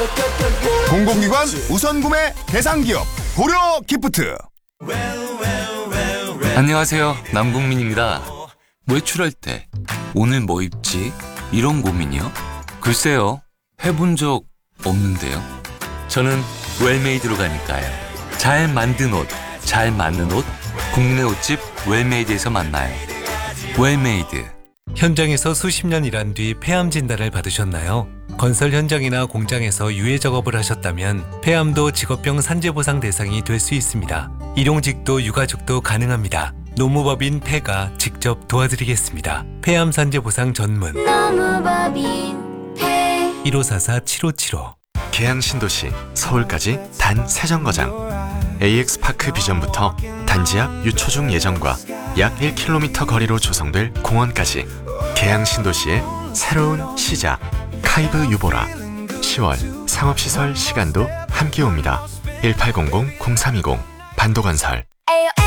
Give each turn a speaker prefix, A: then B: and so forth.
A: 공공기관 우선구매 대상기업 고려기프트.
B: 안녕하세요, 남궁민입니다. 외출할 때 오늘 뭐 입지? 이런 고민이요? 글쎄요, 해본 적 없는데요. 저는 웰메이드로 가니까요. 잘 만든 옷, 잘 맞는 옷, 국내 옷집 웰메이드에서 만나요. 웰메이드.
C: 현장에서 수십 년 일한 뒤 폐암 진단을 받으셨나요? 건설 현장이나 공장에서 유해 작업을 하셨다면 폐암도 직업병 산재보상 대상이 될 수 있습니다. 일용직도 유가족도 가능합니다. 노무법인 폐가 직접 도와드리겠습니다. 폐암 산재보상 전문
D: 노무법인 폐
C: 1544-7575.
E: 계양 신도시 서울까지 단 3정거장. AX파크 비전부터 단지 앞 유초중 예정과 약 1km 거리로 조성될 공원까지 계양 신도시의 새로운 시작. 카이브 유보라. 10월 상업시설 시간도 함께 옵니다. 1800-0320 반도건설.
D: 에요